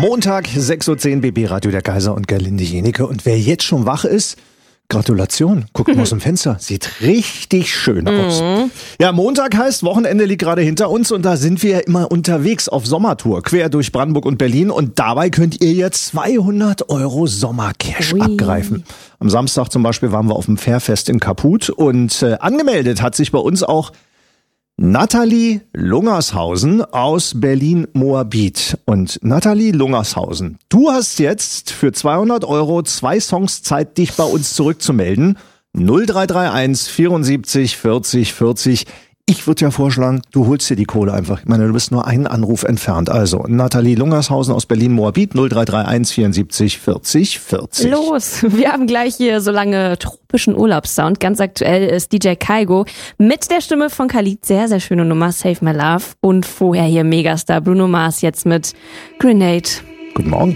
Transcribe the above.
Montag, 6:10 Uhr, BB Radio der Kaiser und Gerlinde Jenike. Und wer jetzt schon wach ist, Gratulation. Guckt mal aus dem Fenster. Sieht richtig schön aus. Ja, Montag heißt, Wochenende liegt gerade hinter uns und da sind wir ja immer unterwegs auf Sommertour, quer durch Brandenburg und Berlin. Und dabei könnt ihr jetzt 200 € Sommercash abgreifen. Am Samstag zum Beispiel waren wir auf dem Fährfest in Kaput und angemeldet hat sich bei uns auch Nathalie Lungershausen aus Berlin-Moabit. Und Nathalie Lungershausen, du hast jetzt für 200 € 2 Songs Zeit, dich bei uns zurückzumelden. 0331 74 40 40. Ich würde ja vorschlagen, du holst dir die Kohle einfach. Ich meine, du bist nur einen Anruf entfernt. Also, Nathalie Lungershausen aus Berlin-Moabit, 0331 74 40 40. Los, wir haben gleich hier so lange tropischen Urlaubssound. Ganz aktuell ist DJ Kaigo mit der Stimme von Khalid. Sehr, sehr schöne Nummer, Save My Love. Und vorher hier Megastar Bruno Mars jetzt mit Grenade. Guten Morgen.